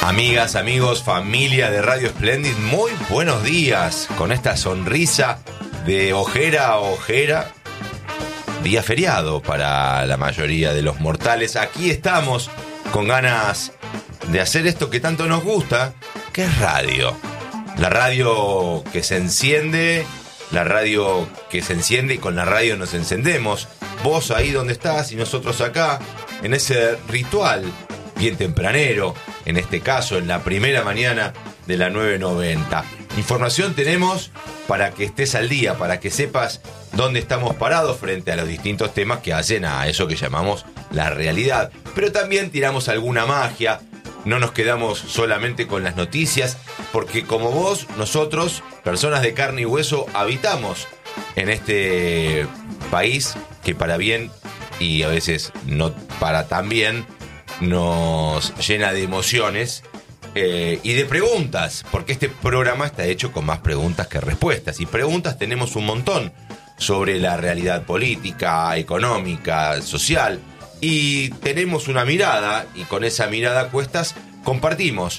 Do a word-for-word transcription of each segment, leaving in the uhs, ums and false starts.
Amigas, amigos, familia de Radio Splendid, muy buenos días. Con esta sonrisa de ojera a ojera, día feriado para la mayoría de los mortales. Aquí estamos con ganas de hacer esto que tanto nos gusta, que es radio. La radio que se enciende, la radio que se enciende y con la radio nos encendemos. Vos ahí donde estás y nosotros acá, en ese ritual bien tempranero, en este caso en la primera mañana de la nueve noventa. Información tenemos para que estés al día, para que sepas dónde estamos parados frente a los distintos temas que hacen a eso que llamamos la realidad. Pero también tiramos alguna magia, no nos quedamos solamente con las noticias, porque como vos, nosotros, personas de carne y hueso, habitamos en este país que para bien y a veces no para tan bien nos llena de emociones eh, y de preguntas, porque este programa está hecho con más preguntas que respuestas, y preguntas tenemos un montón sobre la realidad política, económica, social, y tenemos una mirada, y con esa mirada a cuestas compartimos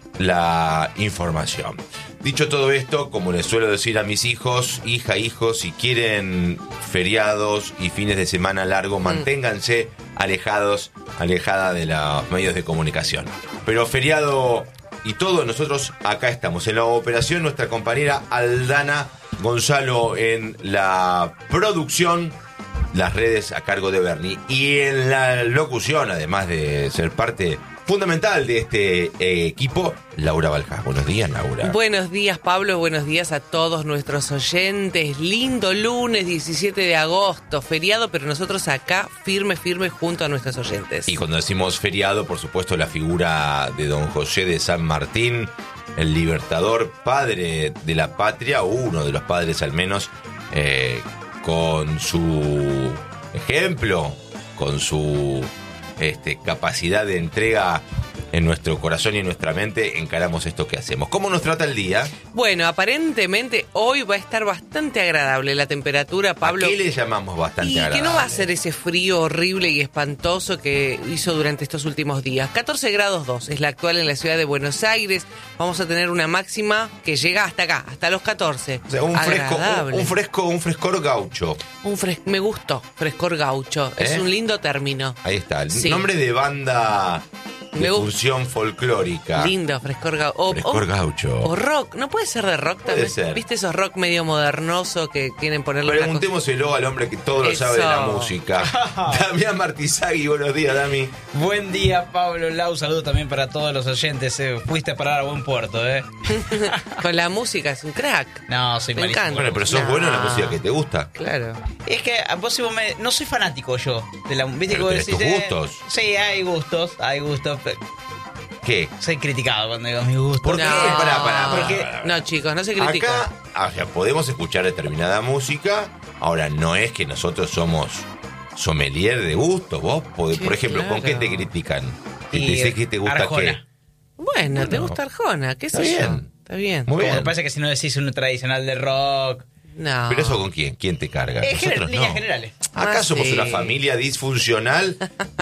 la información. Dicho todo esto, como les suelo decir a mis hijos, hija, hijos, si quieren feriados y fines de semana largos, mm. manténganse alejados, alejada de los medios de comunicación. Pero feriado y todo, nosotros acá estamos. En la operación, nuestra compañera Aldana Gonzalo en la producción, las redes a cargo de Bernie. Y en la locución, además de ser parte fundamental de este eh, equipo, Laura Baljas. Buenos días, Laura. Buenos días, Pablo. Buenos días a todos nuestros oyentes. Lindo lunes diecisiete de agosto, feriado, pero nosotros acá firme, firme junto a nuestros oyentes. Y cuando decimos feriado, por supuesto, la figura de don José de San Martín, el libertador, padre de la patria, o uno de los padres al menos, eh, con su ejemplo, con su Este, capacidad de entrega en nuestro corazón y en nuestra mente, encaramos esto que hacemos. ¿Cómo nos trata el día? Bueno, aparentemente hoy va a estar bastante agradable la temperatura, Pablo. ¿A qué le llamamos bastante y agradable? Y que no va a ser ese frío horrible y espantoso que hizo durante estos últimos días. catorce grados dos es la actual en la ciudad de Buenos Aires. Vamos a tener una máxima que llega hasta acá, hasta los catorce. O sea, un fresco, un, un fresco, un frescor gaucho. Un fres- me gustó, frescor gaucho. ¿Eh? Es un lindo término. Ahí está. El sí. nombre de banda de función folclórica. Lindo, frescor gaucho. Frescor o, gaucho. O rock. ¿No puede ser de rock también? Puede ser. ¿Viste esos rock medio modernoso que quieren ponerle? Preguntémoselo al hombre que todo lo Eso. sabe de la música. Damián Martizagui, buenos días, Dami. Buen día, Pablo Lau. Saludo también para todos los oyentes. Eh, fuiste a parar a buen puerto, ¿eh? Con la música, es un crack. No, soy me malísimo. encanta. Bueno, pero sos no. bueno en la música que te gusta. Claro. Es que vos, vos me, no soy fanático yo de la ¿viste pero que tenés decís, tus eh, gustos. Sí, hay gustos, hay gustos. Pero ¿qué? soy criticado cuando digo mis gustos. ¿Por qué? No. Pará, pará, Porque- pará, pará. No, chicos, no se critica. Acá, o sea, podemos escuchar determinada música. Ahora, no es que nosotros somos sommelier de gusto. Vos, podés, Sí, por ejemplo, ¿con qué claro. te critican? Si Y te dices que te gusta Arjona. qué. Bueno, ¿te Bueno. gusta Arjona? ¿Qué sé Está yo? bien. Está bien. Muy Como bien. me parece que si no decís un tradicional de rock. No. ¿Pero eso con quién? ¿Quién te carga? Eh, Nosotros gener- líneas no. generales. Acá Ah, somos sí. una familia disfuncional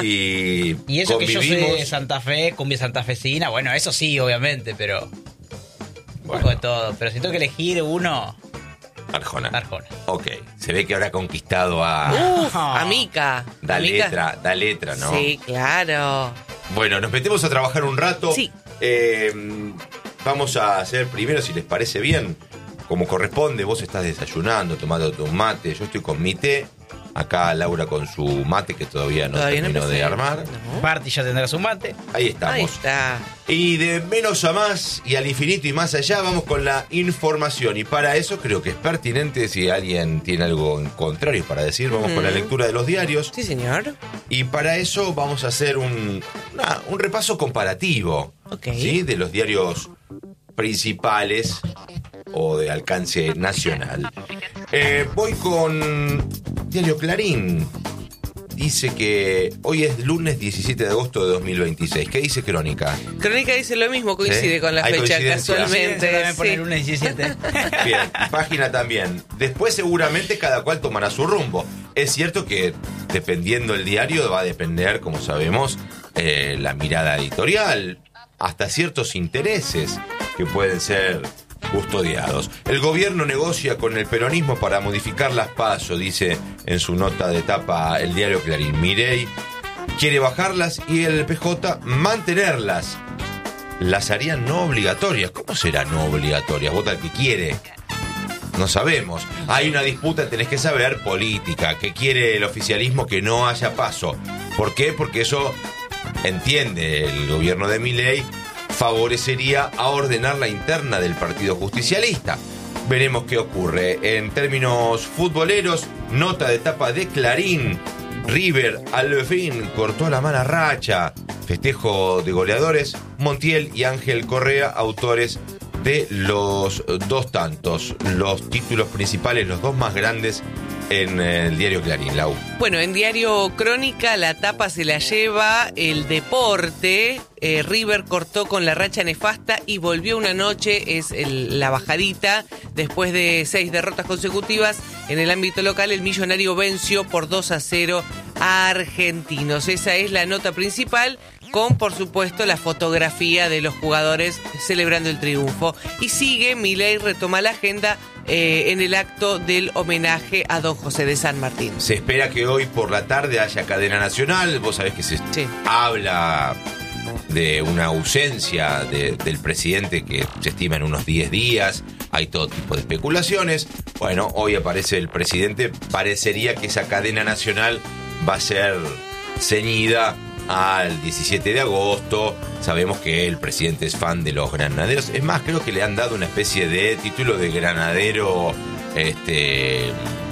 y, Y eso que yo soy de convivimos. Santa Fe, cumbia santafesina, bueno, eso sí, obviamente, pero un Bueno. poco de todo. Pero si tengo que elegir uno, Arjona. Arjona. Ok, se ve que habrá conquistado a... Uf, Ah. Amica. Da Amica. letra, da letra, ¿no? Sí, claro. Bueno, nos metemos a trabajar un rato. Sí. Eh, vamos a hacer primero, si les parece bien, como corresponde. Vos estás desayunando, tomando tu mate. Yo estoy con mi té. Acá Laura con su mate que todavía no Todavía no terminó empecé. de armar. No. Party ya tendrá su mate. Ahí estamos. Ahí está. Y de menos a más y al infinito y más allá vamos con la información. Y para eso creo que es pertinente, si alguien tiene algo en contrario para decir, vamos con la lectura de los diarios. Sí, señor. Y para eso vamos a hacer un, una- un repaso comparativo, Ok. ¿sí? De los diarios principales o de alcance nacional. Eh, voy con Diario Clarín. Dice que hoy es lunes diecisiete de agosto de dos mil veintiséis. ¿Qué dice Crónica? Crónica dice lo mismo, coincide ¿Sí? con la ¿Hay fecha coincidencia? casualmente. También pone sí. el lunes diecisiete. Bien, página también. Después seguramente cada cual tomará su rumbo. Es cierto que dependiendo el diario va a depender, como sabemos, eh, la mirada editorial. hasta ciertos intereses que pueden ser custodiados. El gobierno negocia con el peronismo para modificar las PASO, dice en su nota de tapa el diario Clarín. Milei quiere bajarlas y el P J mantenerlas. Las harían no obligatorias. ¿Cómo será no obligatorias? Vota el que quiere. No sabemos. Hay una disputa, tenés que saber, política. ¿Qué quiere el oficialismo? Que no haya PASO. ¿Por qué? Porque eso, entiende el gobierno de Milei, favorecería a ordenar la interna del Partido Justicialista. Veremos qué ocurre. En términos futboleros, nota de tapa de Clarín. River al fin cortó la mala racha. Festejo de goleadores. Montiel y Ángel Correa, autores de los dos tantos. Los títulos principales, los dos más grandes en el diario Clarín, Lau. Bueno, en diario Crónica la tapa se la lleva el deporte. Eh, River cortó con la racha nefasta y volvió una noche, es el, la bajadita. Después de seis derrotas consecutivas en el ámbito local, el millonario venció por dos a cero a Argentinos. Esa es la nota principal, con por supuesto la fotografía de los jugadores celebrando el triunfo. Y sigue, Milei retoma la agenda eh, en el acto del homenaje a don José de San Martín. Se espera que hoy por la tarde haya cadena nacional. Vos sabés que se sí. habla de una ausencia de, del presidente que se estima en unos diez días. Hay todo tipo de especulaciones. Bueno, hoy aparece el presidente. Parecería que esa cadena nacional va a ser ceñida al diecisiete de agosto. Sabemos que el presidente es fan de los granaderos. Es más, creo que le han dado una especie de título de granadero este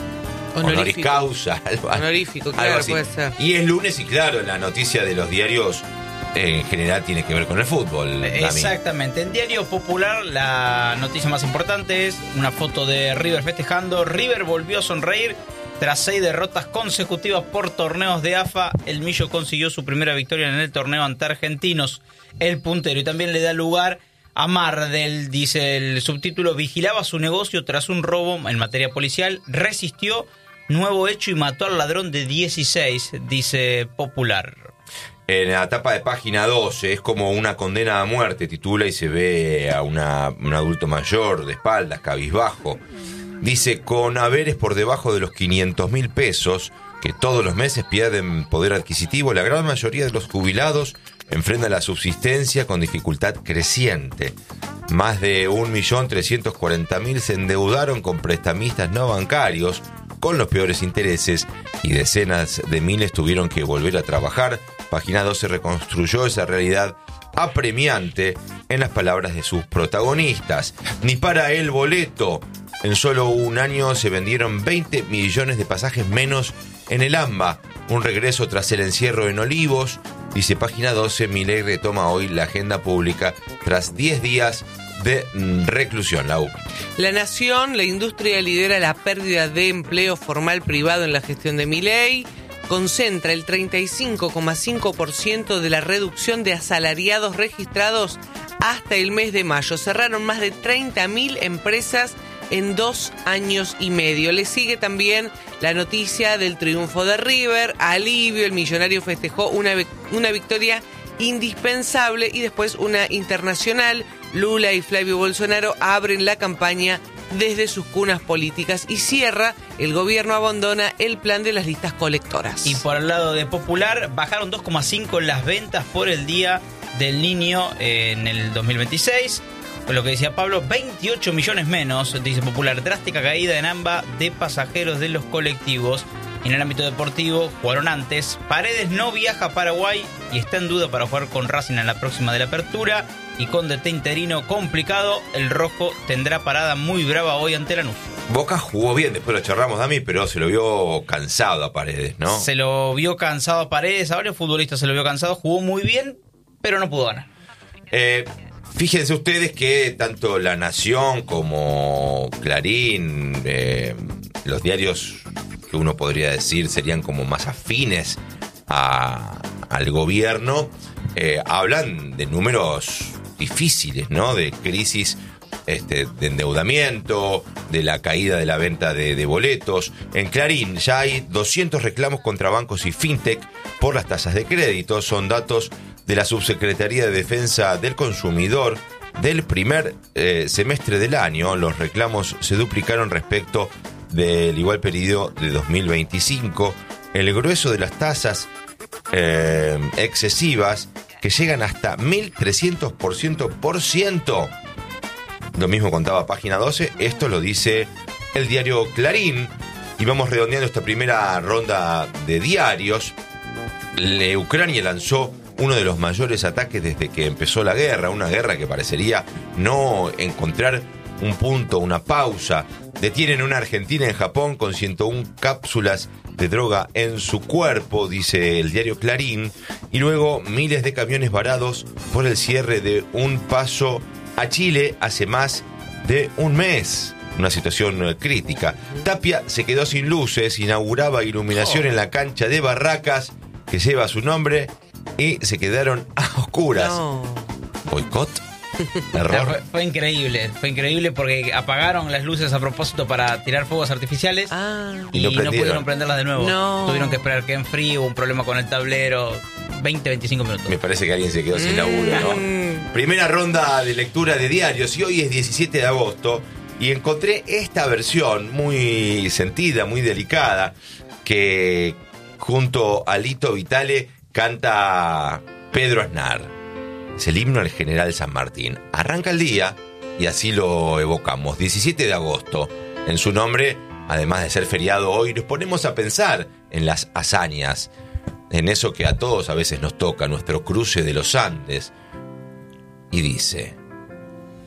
honoris causa, algo, honorífico, algo claro, así. puede ser. Y es lunes y claro, la noticia de los diarios en general tiene que ver con el fútbol. Dami. Exactamente. En Diario Popular la noticia más importante es una foto de River festejando. River volvió a sonreír. Tras seis derrotas consecutivas por torneos de A F A, el Millo consiguió su primera victoria en el torneo ante Argentinos, el puntero. Y también le da lugar a Mardel, dice el subtítulo, vigilaba su negocio tras un robo en materia policial, resistió, nuevo hecho y mató al ladrón de dieciséis, dice Popular. En la tapa de página doce, es como una condena a muerte, titula, y se ve a una, un adulto mayor de espaldas, cabizbajo. Dice, con haberes por debajo de los quinientos mil pesos, que todos los meses pierden poder adquisitivo, la gran mayoría de los jubilados enfrentan la subsistencia con dificultad creciente. Más de un millón trescientos cuarenta mil se endeudaron con prestamistas no bancarios, con los peores intereses, y decenas de miles tuvieron que volver a trabajar. Página doce reconstruyó esa realidad apremiante en las palabras de sus protagonistas. Ni para el boleto. En solo un año se vendieron veinte millones de pasajes menos en el AMBA. Un regreso tras el encierro en Olivos. Dice página doce, Milei retoma hoy la agenda pública tras diez días de reclusión. La U. La Nación, la industria lidera la pérdida de empleo formal privado en la gestión de Milei. Concentra el treinta y cinco coma cinco por ciento de la reducción de asalariados registrados hasta el mes de mayo. Cerraron más de treinta mil empresas en dos años y medio. Le sigue también la noticia del triunfo de River. Alivio, el millonario festejó una, una victoria indispensable y después una internacional. Lula y Flavio Bolsonaro abren la campaña desde sus cunas políticas y cierra, el gobierno abandona el plan de las listas colectoras. Y por el lado de Popular, bajaron dos coma cinco las ventas por el Día del Niño en el dos mil veintiséis. Lo que decía Pablo, veintiocho millones menos, dice Popular. Drástica caída en AMBA de pasajeros de los colectivos. En el ámbito deportivo, jugaron antes. Paredes no viaja a Paraguay y está en duda para jugar con Racing en la próxima de la apertura. Y con D T interino complicado, el rojo tendrá parada muy brava hoy ante Lanús. Boca jugó bien, después lo charlamos, Dami, pero se lo vio cansado a Paredes, ¿no? Se lo vio cansado a Paredes, a varios futbolistas se lo vio cansado. Jugó muy bien, pero no pudo ganar. Eh... Fíjense ustedes que tanto La Nación como Clarín, eh, los diarios que uno podría decir serían como más afines a, al gobierno, eh, hablan de números difíciles, ¿no? De crisis este, de endeudamiento, de la caída de la venta de, de boletos. En Clarín ya hay doscientos reclamos contra bancos y fintech por las tasas de crédito. Son datos de la Subsecretaría de Defensa del Consumidor del primer eh, semestre del año. Los reclamos se duplicaron respecto del igual periodo de dos mil veinticinco. El grueso de las tasas eh, excesivas que llegan hasta mil trescientos por ciento por ciento. Lo mismo contaba Página doce, esto lo dice el diario Clarín. Y vamos redondeando esta primera ronda de diarios. Le, Ucrania lanzó uno de los mayores ataques desde que empezó la guerra, una guerra que parecería no encontrar un punto, una pausa. Detienen una argentina en Japón con ciento uno cápsulas de droga en su cuerpo, dice el diario Clarín. Y luego miles de camiones varados por el cierre de un paso a Chile hace más de un mes. Una situación crítica. Tapia se quedó sin luces, inauguraba iluminación en la cancha de Barracas que lleva su nombre y se quedaron a oscuras. No. ¿Boicot? ¿Error? Fue, fue increíble, fue increíble porque apagaron las luces a propósito para tirar fuegos artificiales Ah. y, Y no no, prendieron. pudieron prenderlas de nuevo. No. Tuvieron que esperar que enfríe, hubo un problema con el tablero, veinte, veinticinco minutos. Me parece que alguien se quedó sin laburo, ¿no? Mm. Primera ronda de lectura de diarios y hoy es diecisiete de agosto y encontré esta versión muy sentida, muy delicada, que junto a Lito Vitale canta Pedro Aznar. Es el himno al general San Martín. Arranca el día y así lo evocamos. diecisiete de agosto. En su nombre, además de ser feriado hoy, nos ponemos a pensar en las hazañas, en eso que a todos a veces nos toca, nuestro cruce de los Andes. Y dice: